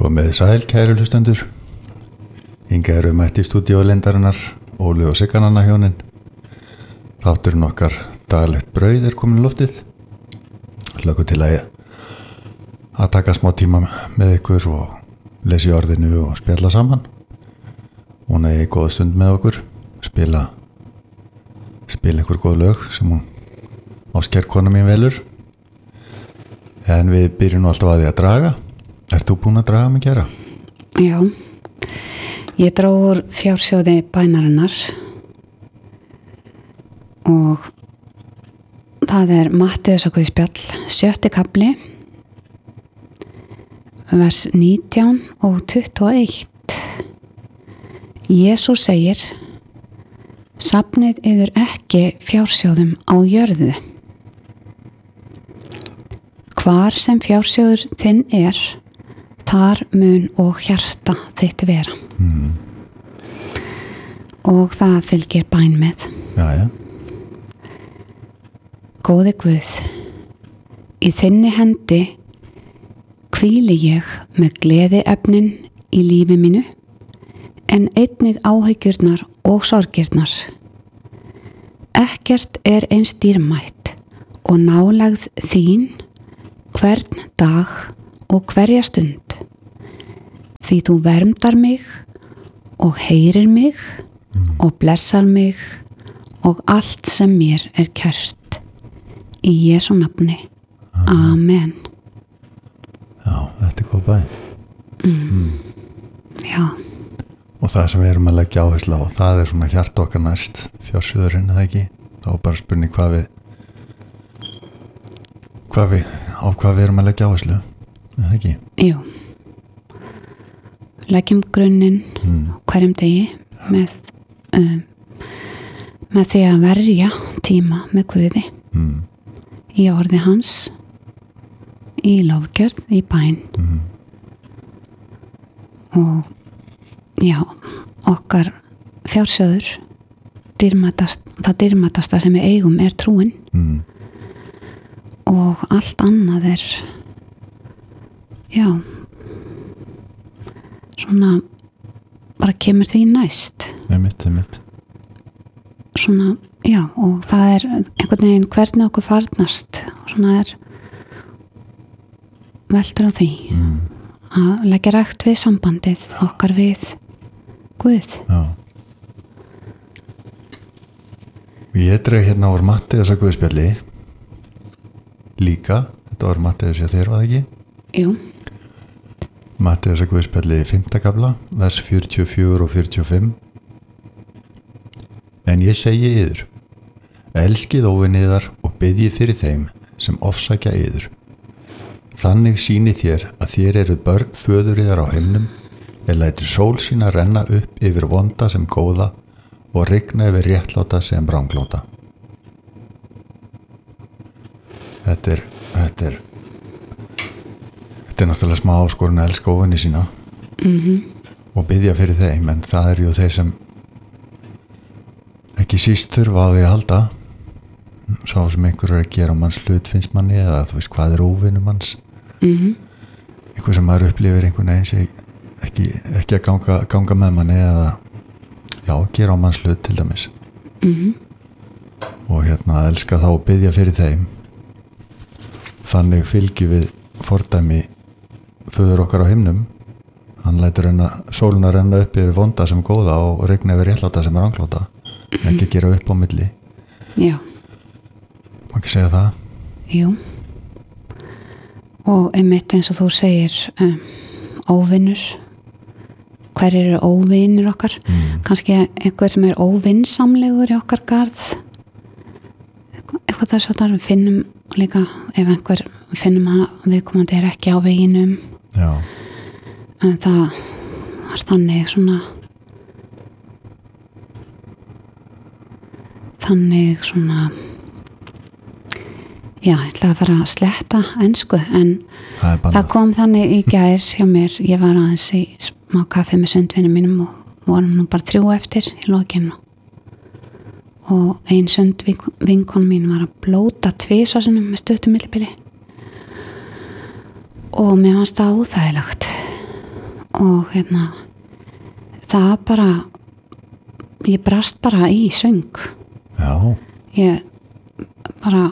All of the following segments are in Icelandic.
Komið sæl, kæru hlustendur. Hingað eru mætt í stúdíó Lindarinnar, Óli og Siggananna hjónin. Þátturinn okkar daglegt brauð komin í loftið. Hlökkum til að taka smá tíma með ykkur og lesa í orðinu og spjalla saman. Vona ég góða stund með okkur, spila ykkur góð lög sem hún ásker kona mín velur. En við byrjum nú alltaf að því að draga. Ert þú búin að draga mig gera? Já, ég dró úr fjársjóði bænarinnar og það Matteusarguðspjall, 7. kafli, vers 19 og 21. Jesús segir: Safnið yður ekki fjársjóðum á jörðu. Hvar sem fjársjóður þinn þar mun og hjarta þitt vera. Og það fylgir bæn með. Jæja. Góði Guð, í þinni hendi hvíli ég með gleðiefnin í lífi mínu, en einnig áhyggjurnar og sorgirnar. Ekkert eins dýrmætt og nálægð þín hvern dag og hverja stund. Því þú verndar mig og heyrir mig og blessar mig og allt sem mér kært. Í Jesú nafni. Amen. Já, þetta góð bæn. Já. Og það sem við erum að leggja áherslu á, það svona hjarta okkar næst, fjársjóðurinn, eða ekki? Þá bara spurning hvað við erum að leggja áherslu, eða ekki? Jú. Leggjum grunninn hverjum degi með því að verja tíma með Guði í orði hans, í lofgjörð, í bæn. Og já, okkar fjársjóður það dýrmætasta sem við eigum trúin. Og allt annað já, svona bara kemur því næst. Einmitt. Svona, já, og það einhvern veginn hvernig okkur farnast. Svona veldur á því að leggja rækt við sambandið okkar við Guð. Já. Og ég dreg hérna úr Matteusarguðspjalli líka. Þetta var Matteus hjá þér, var það ekki? Jú. Matteusarguðspjalli 5. kafla, vers 44 og 45. En ég segi yður, elskið óvini yðar og biðjið fyrir þeim sem ofsækja yður. Þannig sýni þér að þér eruð börn föður yðar á himnum, lætur sól sína renna upp yfir vonda sem góða og rigna yfir réttláta sem ranglóta. Þetta er náttúrulega smá áskorun að elska óvini sína og biðja fyrir þeim, en það jú þeir sem ekki síst þurfa á því að halda. Sá sem einhver að gera manns hlut finnst manni, eða þú veist hvað óvinur manns. Einhver sem maður upplifir einhvern veginn sem ekki að ganga með manni, eða já, gera á manns hlut til dæmis. Og að elska þá og biðja fyrir þeim. Þannig fylgjum við fordæmi föður okkar á himnum. Hann lætur sólina renna upp yfir vonda sem góða og rigna yfir réttláta sem ranglóta. Ekki að gera upp á milli. Já. Má ekki segja það? Jú. Og einmitt eins og þú segir óvinnur. Hverjir eru óvinnir okkar? Kannski einhver sem óvinnsamlegur í okkar garð. Eitthvað þess að við finnum líka, ef einhver finnum að viðkomandi ekki á veginum. Já. En það þannig svona já, ég ætla að fara að sletta ensku, en það kom þannig í gær hjá mér. Ég var aðeins í smá kaffi með sundvinum mínum og vorum nú bara 3 eftir í lokinu, og ein sundvinkon mín var að blóta 2 sinnum með stuttu millibili og mér fannst það óþægilegt og það bara ég brast bara í söng. Já. Ég bara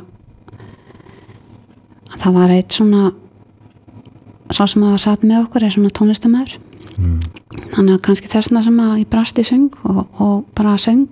það var eitt svona sá sem að satt með okkur svona tónlistamæður þannig að kannski þessna sem að ég brast í söng og bara söng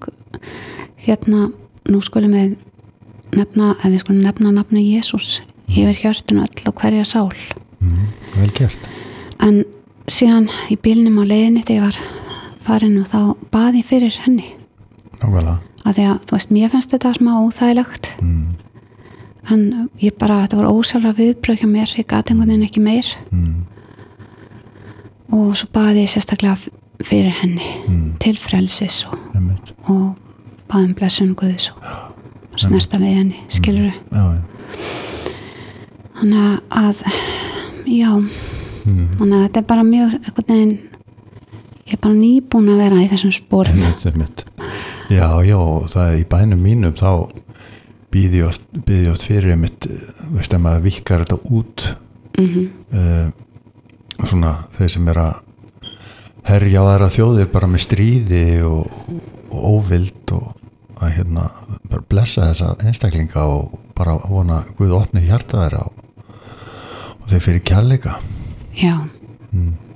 nú skulum við nefna nafni Jesús yfir hjörtun öll og hverja sál. Vel gert. En síðan í bílnum á leiðinni þegar ég var farin og þá bað ég fyrir henni. Nákvæmlega. Af því að þú veist, mér finnst þetta smá óþægilegt en ég bara, þetta var ósjálfra viðbrögð hjá mér, ég gat einhvern veginn ekki meir og svo baði ég sérstaklega fyrir henni til frelsis og baði blessun Guðs og snerta við henni, skilurðu. Þannig að já, þannig að þetta er bara mjög einhvern veginn, ég er bara nýbúin að vera í þessum spórum. Já, það er í bænum mínum þá býð ég oft fyrir mitt, veist, að maður vikkar þetta út svona þeir sem er að herja á aðra þjóðir bara með stríði og óvild og að bara blessa þessa einstaklinga og bara vona Guð opni hjarta þeirra og þeir fyrir kærleika. Já.